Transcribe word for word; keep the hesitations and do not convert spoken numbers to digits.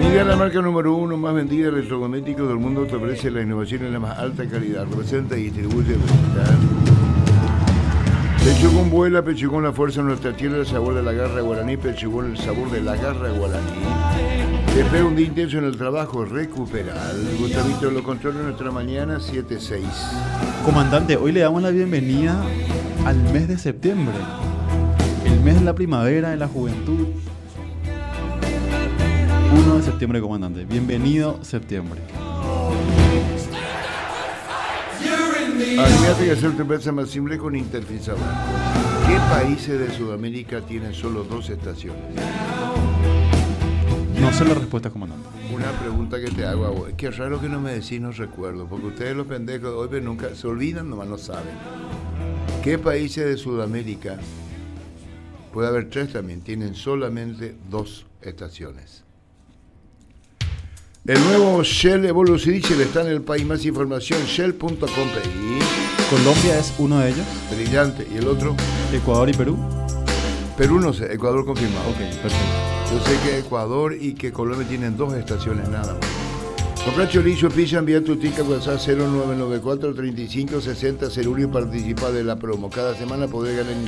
Nivea, la marca número uno más vendida de electrodomésticos del mundo, te ofrece la innovación en la más alta calidad. Representa y distribuye vegetal. Pechugón vuela, Pechugón la fuerza de nuestra tierra, el sabor de la garra guaraní, Pechugón el sabor de la garra guaraní. Después de un día intenso en el trabajo, recuperar. Gustavito lo controla en nuestra mañana siete seis. Comandante, hoy le damos la bienvenida al mes de septiembre. El mes de la primavera, de la juventud. uno de septiembre, comandante. Bienvenido septiembre. Anímate a hacer tu empresa más simple con Interfisabel. ¿Qué países de Sudamérica tienen solo dos estaciones? No sé la respuesta, comandante. Una pregunta que te hago a vos. Qué raro que no me decís, no recuerdo, porque ustedes los pendejos hoy pero nunca se olvidan, nomás no saben. ¿Qué países de Sudamérica, puede haber tres también, tienen solamente dos estaciones? El nuevo Shell Evolution Diesel está en el país. Más información, shell punto com. Colombia es uno de ellos. Brillante. ¿Y el otro? Ecuador y Perú. Perú no sé, Ecuador confirmado. Ok, perfecto. Yo sé que Ecuador y que Colombia tienen dos estaciones nada más. Comprar chorizo, pizza, envía tu ticket a WhatsApp cero nueve nueve cuatro, treinta y cinco, sesenta, cero uno y participa de la promo. Cada semana podrás ganar